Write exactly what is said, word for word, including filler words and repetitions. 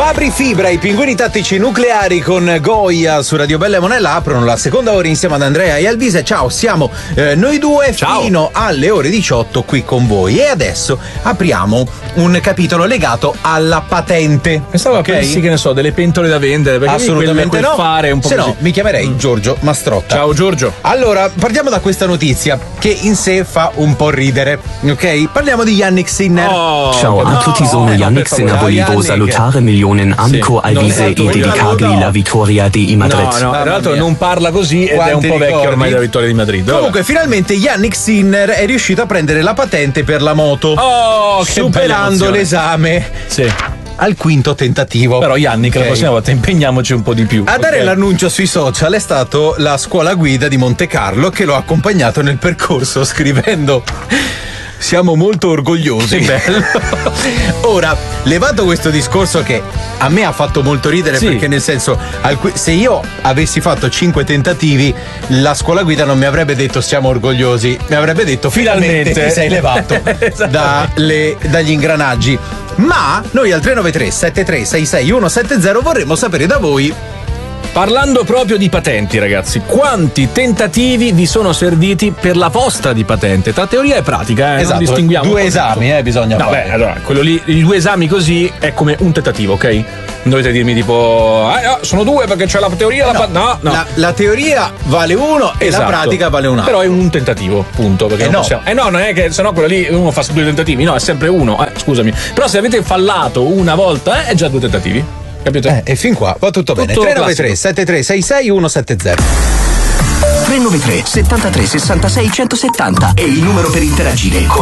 Fabri Fibra, i pinguini tattici nucleari con Goia su Radio Bella e Monella aprono la seconda ora insieme ad Andrea e Alvise. Ciao, siamo eh, noi due Ciao. fino alle ore diciotto qui con voi e adesso apriamo un capitolo legato alla patente. Pensavo okay? pensi che ne so, delle pentole da vendere, perché assolutamente no. Fare un po' Se così. no, mi chiamerei mm. Giorgio Mastrotta. Ciao Giorgio. Allora, partiamo da questa notizia che in sé fa un po' ridere, ok? Parliamo di Yannick Sinner. Oh, Ciao a no, tutti, sono Yannick Sinner, volevo salutare milioni amico sì, Alvise e dedicargli no. la vittoria di Madrid. No, no, tra l'altro non parla così ed Quanti è un po' ricordi? vecchio ormai della vittoria di Madrid. Comunque, Vabbè. finalmente Yannick Sinner è riuscito a prendere la patente per la moto. Oh, che superando l'esame. Sì. Al quinto tentativo. Però Yannick, okay. la prossima volta impegniamoci un po' di più. A dare okay. l'annuncio sui social è stato la scuola guida di Monte Carlo che lo ha accompagnato nel percorso scrivendo: siamo molto orgogliosi. Bello. Ora, levato questo discorso che a me ha fatto molto ridere, sì. perché nel senso, se io avessi fatto cinque tentativi, la scuola guida non mi avrebbe detto siamo orgogliosi, mi avrebbe detto finalmente, finalmente ti sei levato dalle, dagli ingranaggi. Ma noi al tre nove tre sette tre sei sei uno sette zero vorremmo sapere da voi. Parlando proprio di patenti, ragazzi, quanti tentativi vi sono serviti per la vostra di patente? Tra teoria e pratica, eh? Esatto, non distinguiamo. Due esami, eh, bisogna no, fare. Beh, allora, quello lì, i due esami così è come un tentativo, ok? Non dovete dirmi tipo, ah no, sono due perché c'è la teoria e eh la no, no, no. La, la teoria vale uno e esatto. la pratica vale un altro. Però è un tentativo, punto. Perché eh non no. possiamo. Eh no, non è che sennò quello lì uno fa due tentativi, no, è sempre uno, eh, scusami. Però se avete fallato una volta, eh, è già due tentativi. Capito? Eh, e fin qua va tutto, tutto bene. tre nove tre sette tre sei sei uno sette zero tre nove tre settantatré sessantasei centosettanta è il numero per interagire con